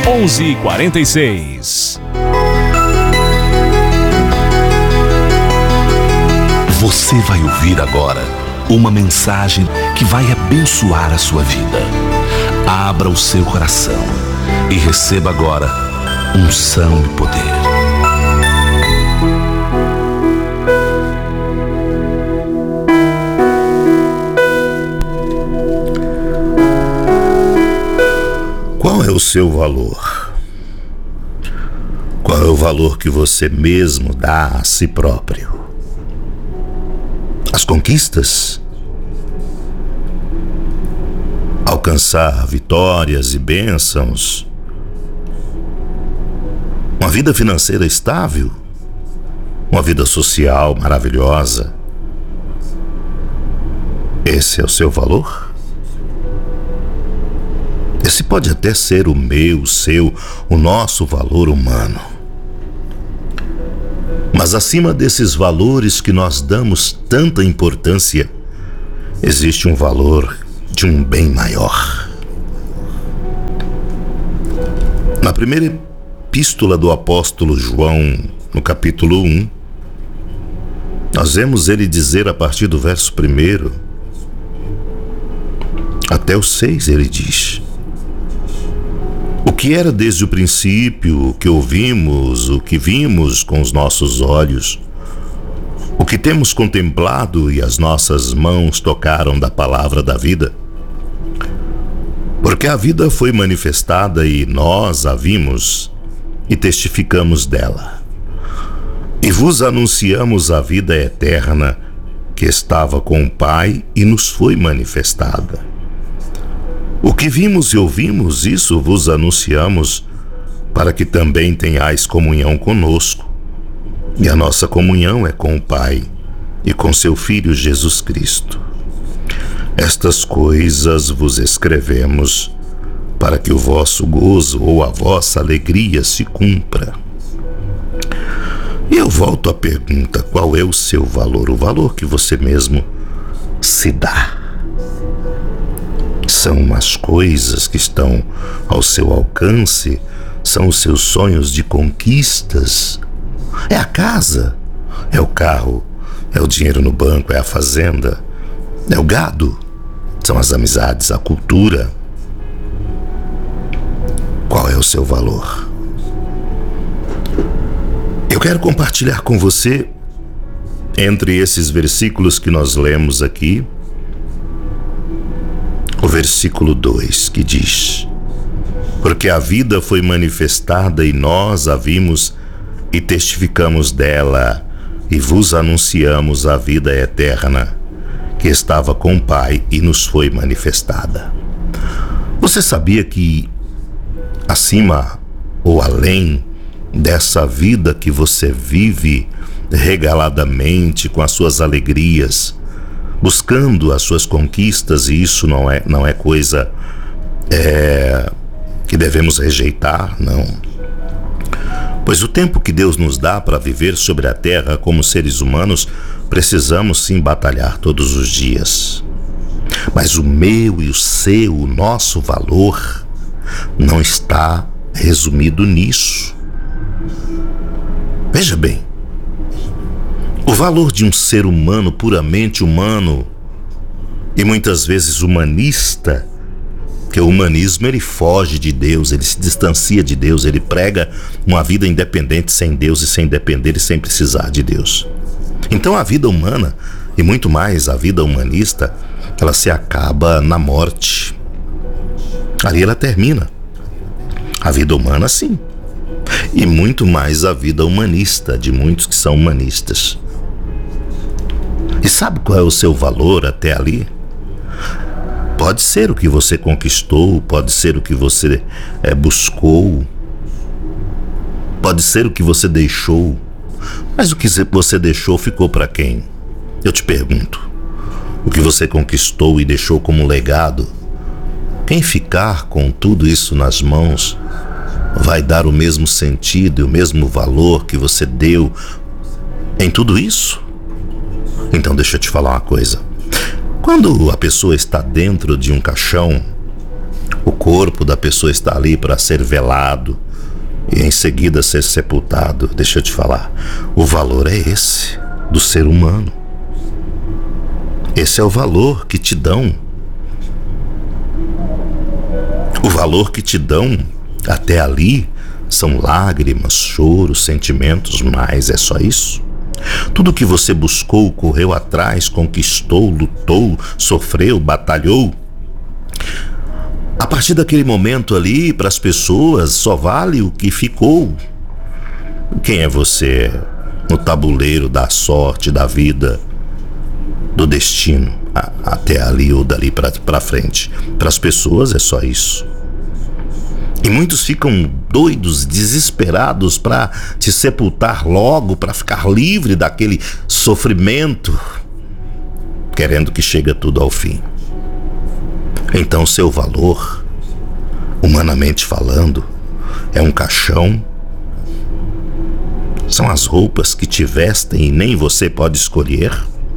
11h46. Você vai ouvir agora uma mensagem que vai abençoar a sua vida. Abra o seu coração e receba agora unção e poder. Qual é o seu valor? Qual é o valor que você mesmo dá a si próprio? As conquistas? Alcançar vitórias e bênçãos? Uma vida financeira estável? Uma vida social maravilhosa? Esse é o seu valor? Esse pode até ser o meu, o seu, o nosso valor humano. Mas acima desses valores que nós damos tanta importância, existe um valor de um bem maior. Na primeira epístola do apóstolo João, no capítulo 1, nós vemos ele dizer a partir do verso 1 até o 6, ele diz: o que era desde o princípio, o que ouvimos, o que vimos com os nossos olhos, o que temos contemplado e as nossas mãos tocaram da palavra da vida. Porque a vida foi manifestada e nós a vimos e testificamos dela. E vos anunciamos a vida eterna que estava com o Pai e nos foi manifestada. O que vimos e ouvimos, isso vos anunciamos, para que também tenhais comunhão conosco. E a nossa comunhão é com o Pai e com seu Filho Jesus Cristo. Estas coisas vos escrevemos, para que o vosso gozo ou a vossa alegria se cumpra. E eu volto à pergunta: qual é o seu valor? O valor que você mesmo se dá. São as coisas que estão ao seu alcance? São os seus sonhos de conquistas? É a casa? É o carro? É o dinheiro no banco? É a fazenda? É o gado? São as amizades, a cultura? Qual é o seu valor? Eu quero compartilhar com você, entre esses versículos que nós lemos aqui, o versículo 2, que diz: porque a vida foi manifestada e nós a vimos e testificamos dela e vos anunciamos a vida eterna que estava com o Pai e nos foi manifestada. Você sabia que acima ou além dessa vida que você vive regaladamente com as suas alegrias, buscando as suas conquistas, e isso não é coisa que devemos rejeitar, não. Pois o tempo que Deus nos dá para viver sobre a terra como seres humanos, precisamos sim batalhar todos os dias. Mas o meu e o seu, o nosso valor, não está resumido nisso. Veja bem, o valor de um ser humano, puramente humano, e muitas vezes humanista, que o humanismo ele foge de Deus, ele se distancia de Deus, ele prega uma vida independente sem Deus e sem depender e sem precisar de Deus. Então a vida humana, e muito mais a vida humanista, ela se acaba na morte. Ali ela termina. A vida humana sim, e muito mais a vida humanista, de muitos que são humanistas. E sabe qual é o seu valor até ali? Pode ser o que você conquistou, pode ser o que você buscou, pode ser o que você deixou, mas o que você deixou ficou para quem? Eu te pergunto, o que você conquistou e deixou como legado, quem ficar com tudo isso nas mãos vai dar o mesmo sentido e o mesmo valor que você deu em tudo isso? Então deixa eu te falar uma coisa. Quando a pessoa está dentro de um caixão, O corpo da pessoa está ali para ser velado e em seguida ser sepultado. Deixa eu te falar, o valor é esse do ser humano. Esse é o valor que te dão. O valor que te dão até ali são lágrimas, choros, sentimentos, mas é só isso? Tudo que você buscou, correu atrás, conquistou, lutou, sofreu, batalhou, a partir daquele momento ali, para as pessoas, só vale o que ficou. Quem é você no tabuleiro da sorte, da vida, do destino, até ali ou dali para frente? Para as pessoas é só isso. E muitos ficam doidos, desesperados para te sepultar logo, para ficar livre daquele sofrimento, querendo que chegue tudo ao fim. Então seu valor, humanamente falando, é um caixão, são as roupas que te vestem e nem você pode escolher.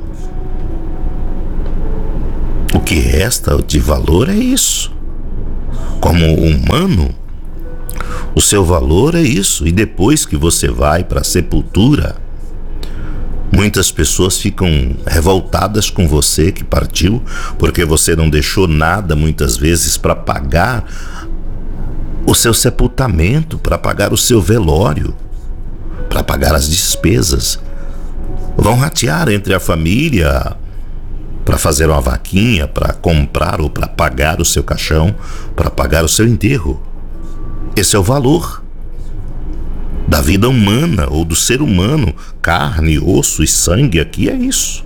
O que resta de valor é isso. Como humano, o seu valor é isso. E depois que você vai para a sepultura, muitas pessoas ficam revoltadas com você que partiu, porque você não deixou nada, muitas vezes, para pagar o seu sepultamento, para pagar o seu velório, para pagar as despesas. Vão ratear entre a família para fazer uma vaquinha, para comprar ou para pagar o seu caixão, para pagar o seu enterro. Esse é o valor da vida humana ou do ser humano. Carne, osso e sangue, aqui é isso.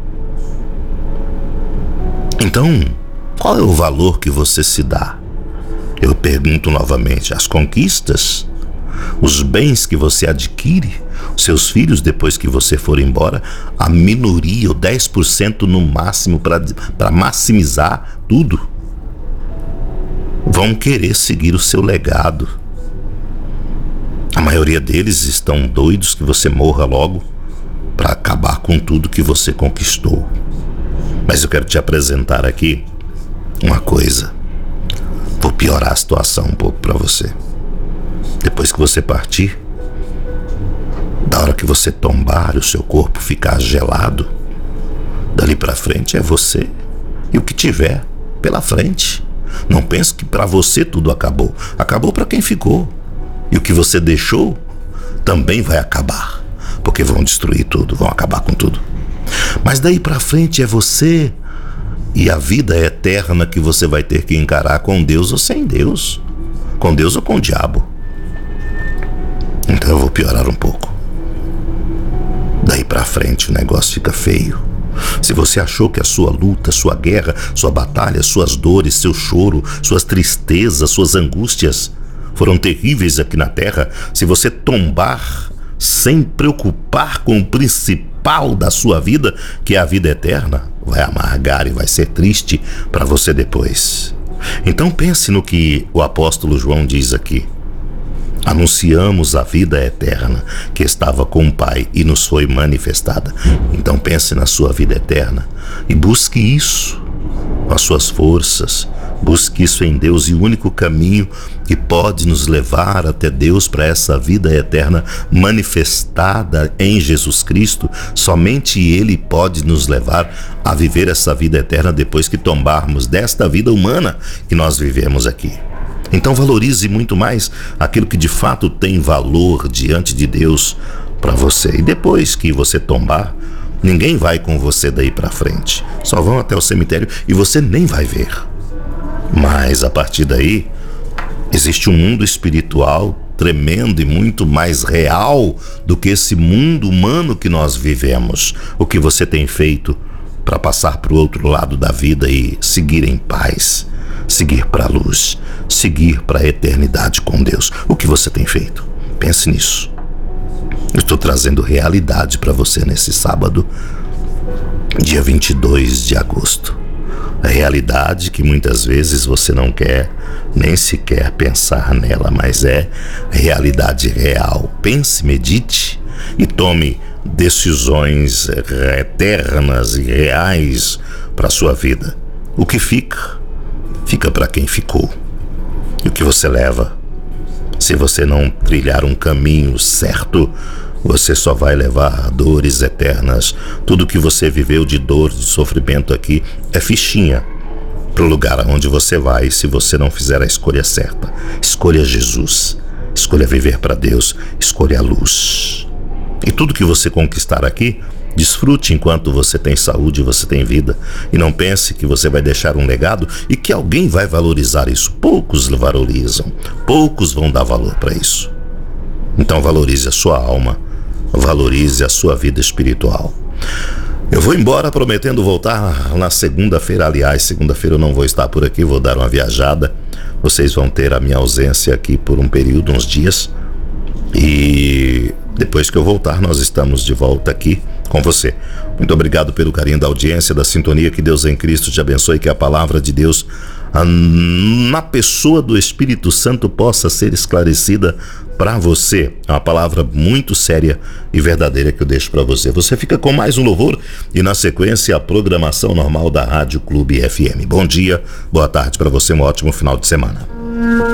Então, qual é o valor que você se dá? Eu pergunto novamente, as conquistas, os bens que você adquire, seus filhos depois que você for embora, a minoria, o 10% no máximo, para maximizar tudo, vão querer seguir o seu legado. A maioria deles estão doidos que você morra logo para acabar com tudo que você conquistou. Mas eu quero te apresentar aqui uma coisa. Vou piorar a situação um pouco para você. Depois que você partir, da hora que você tombar, o seu corpo ficar gelado, dali para frente é você e o que tiver pela frente. Não pense que para você tudo acabou. Acabou para quem ficou. E o que você deixou também vai acabar, porque vão destruir tudo, vão acabar com tudo. Mas daí para frente é você e a vida eterna que você vai ter que encarar com Deus ou sem Deus, com Deus ou com o diabo. Então eu vou piorar um pouco. Daí para frente o negócio fica feio. Se você achou que a sua luta, sua guerra, sua batalha, suas dores, seu choro, suas tristezas, suas angústias foram terríveis aqui na terra, se você tombar sem preocupar com o principal da sua vida, que é a vida eterna, vai amargar e vai ser triste para você depois. Então pense no que o apóstolo João diz aqui. Anunciamos a vida eterna que estava com o Pai e nos foi manifestada. Então pense na sua vida eterna e busque isso com as suas forças. Busque isso em Deus, e o único caminho que pode nos levar até Deus para essa vida eterna manifestada em Jesus Cristo, somente Ele pode nos levar a viver essa vida eterna depois que tombarmos desta vida humana que nós vivemos aqui. Então valorize muito mais aquilo que de fato tem valor diante de Deus para você. E depois que você tombar, ninguém vai com você daí para frente. Só vão até o cemitério e você nem vai ver. Mas a partir daí, existe um mundo espiritual tremendo e muito mais real do que esse mundo humano que nós vivemos. O que você tem feito para passar para o outro lado da vida e seguir em paz, seguir para a luz, seguir para a eternidade com Deus? O que você tem feito? Pense nisso. Eu estou trazendo realidade para você nesse sábado, dia 22 de agosto. A realidade que muitas vezes você não quer nem sequer pensar nela, mas é realidade real. Pense, medite e tome decisões eternas e reais para a sua vida. O que fica, fica para quem ficou. e o que você leva. Se você não trilhar um caminho certo, você só vai levar dores eternas. Tudo que você viveu de dor, de sofrimento aqui é fichinha para o lugar aonde você vai se você não fizer a escolha certa. Escolha Jesus, escolha viver para Deus, escolha a luz. E tudo que você conquistar aqui, desfrute enquanto você tem saúde, você tem vida. E não pense que você vai deixar um legado e que alguém vai valorizar isso. Poucos valorizam, poucos vão dar valor para isso. Então valorize a sua alma, valorize a sua vida espiritual. Eu vou embora prometendo voltar na segunda-feira. Aliás, segunda-feira eu não vou estar por aqui, vou dar uma viajada. Vocês vão ter a minha ausência aqui por um período, uns dias. E depois que eu voltar, nós estamos de volta aqui com você. Muito obrigado pelo carinho da audiência, da sintonia. Que Deus em Cristo te abençoe, que a palavra de Deus, na pessoa do Espírito Santo, possa ser esclarecida para você. É uma palavra muito séria e verdadeira que eu deixo para você. Você fica com mais um louvor e na sequência a programação normal da Rádio Clube FM. Bom dia, boa tarde para você, um ótimo final de semana.